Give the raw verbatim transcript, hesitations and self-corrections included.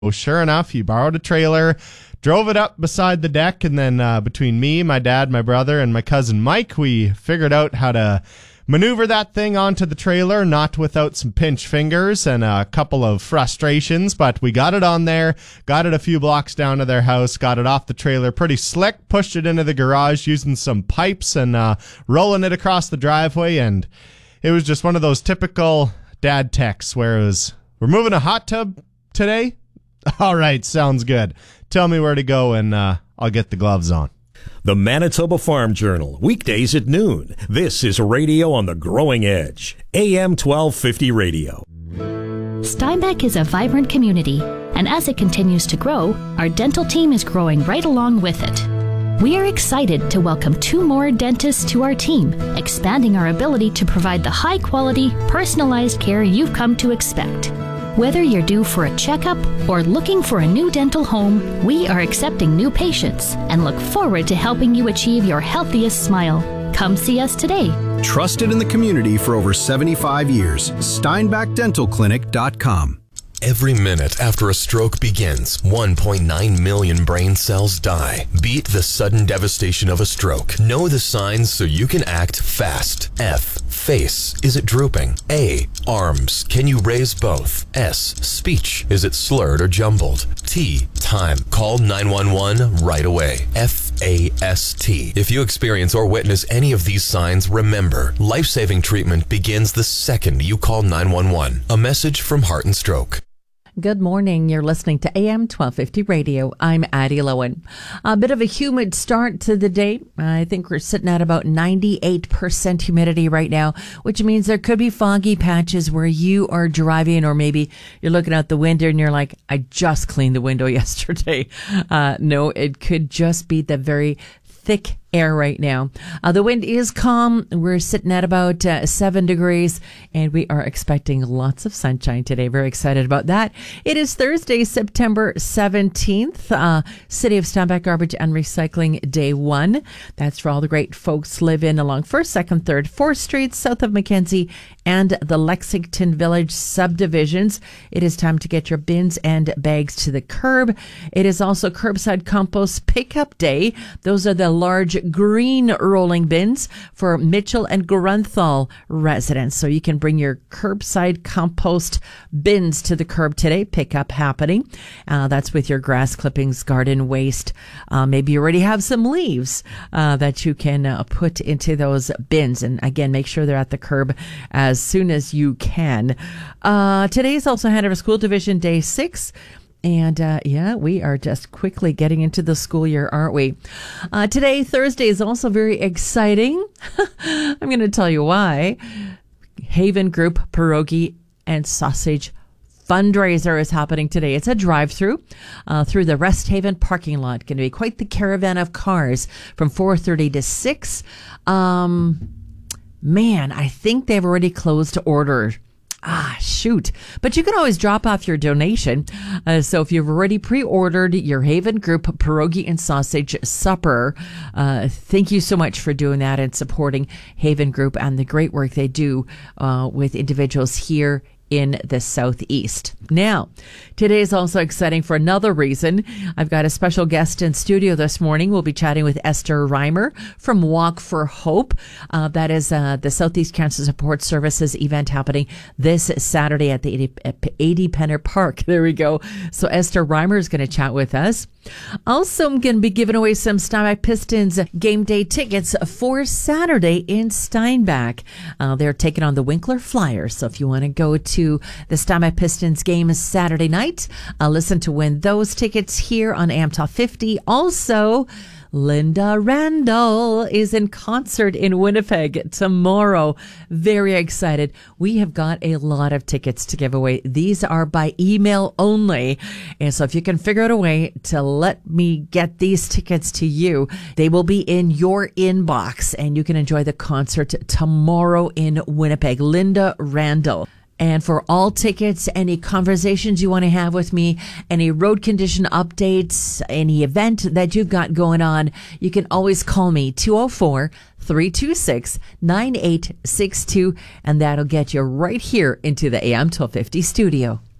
Sure enough, he borrowed a trailer, drove it up beside the deck, and then uh, between me, my dad, my brother, and my cousin Mike, we figured out how to maneuver that thing onto the trailer, not without some pinch fingers and a couple of frustrations, but we got it on there, got it a few blocks down to their house, got it off the trailer pretty slick, pushed it into the garage using some pipes and uh, rolling it across the driveway, and it was just one of those typical dad texts where it was, we're moving a hot tub today? All right, sounds good. Tell me where to go and uh, I'll get the gloves on. The Manitoba Farm Journal, weekdays at noon. This is radio on the growing edge. A M twelve fifty Radio. Steinbach is a vibrant community, and as it continues to grow, our dental team is growing right along with it. We are excited to welcome two more dentists to our team, expanding our ability to provide the high-quality, personalized care you've come to expect. Whether you're due for a checkup or looking for a new dental home, we are accepting new patients and look forward to helping you achieve your healthiest smile. Come see us today. Trusted in the community for over seventy-five years. Steinbach Dental Clinic dot com. Every minute after a stroke begins, one point nine million brain cells die. Beat the sudden devastation of a stroke. Know the signs so you can act fast. F. Face. Is it drooping? A. Arms. Can you raise both? S. Speech. Is it slurred or jumbled? T. Time. Call nine one one right away. F A S T. If you experience or witness any of these signs, remember, life-saving treatment begins the second you call nine one one. A message from Heart and Stroke. Good morning. You're listening to A M twelve fifty Radio. I'm Addie Lowen. A bit of a humid start to the day. I think we're sitting at about ninety-eight percent humidity right now, which means there could be foggy patches where you are driving, or maybe you're looking out the window and you're like, I just cleaned the window yesterday. Uh, no, it could just be the very thick air right now. Uh, the wind is calm. We're sitting at about uh, seven degrees, and we are expecting lots of sunshine today. Very excited about that. It is Thursday, September seventeenth, uh, City of Steinbach Garbage and Recycling Day one. That's for all the great folks living along first, second, third, fourth Streets, south of Mackenzie, and the Lexington Village subdivisions. It is time to get your bins and bags to the curb. It is also Curbside Compost Pickup Day. Those are the large green rolling bins for Mitchell and Grunthal residents. So you can bring your curbside compost bins to the curb today. Pickup happening. Uh, that's with your grass clippings, garden waste. Uh, maybe you already have some leaves uh, that you can uh, put into those bins. And again, make sure they're at the curb as soon as you can. Uh, today is also Hanover School Division Day six. And, uh, yeah, we are just quickly getting into the school year, aren't we? Uh, today, Thursday, is also very exciting. I'm going to tell you why. Haven Group Pierogi and Sausage fundraiser is happening today. It's a drive-through uh, through the Rest Haven parking lot. Going to be quite the caravan of cars from four thirty to six. Um, man, I think they've already closed to order. Ah, shoot. But you can always drop off your donation. Uh, so if you've already pre-ordered your Haven Group Pierogi and Sausage Supper, uh, thank you so much for doing that and supporting Haven Group and the great work they do uh, with individuals here in the Southeast. Now, today is also exciting for another reason. I've got a special guest in studio this morning. We'll be chatting with Esther Reimer from Walk for Hope. Uh, that is uh, the Southeast Cancer Support Services event happening this Saturday at the eighty Penner Park. There we go. So Esther Reimer is going to chat with us. Also, I'm going to be giving away some Steinbach Pistons game day tickets for Saturday in Steinbach. Uh, they're taking on the Winkler Flyers. So if you want to go to the Steinbach Pistons game Saturday night, uh, listen to win those tickets here on A M Top fifty. Also, Linda Randall is in concert in Winnipeg tomorrow. Very excited. We have got a lot of tickets to give away. These are by email only. And so if you can figure out a way to let me get these tickets to you, they will be in your inbox and you can enjoy the concert tomorrow in Winnipeg. Linda Randall. And for all tickets, any conversations you want to have with me, any road condition updates, any event that you've got going on, you can always call me, two oh four, three two six, nine eight six two, and that'll get you right here into the A M twelve fifty studio.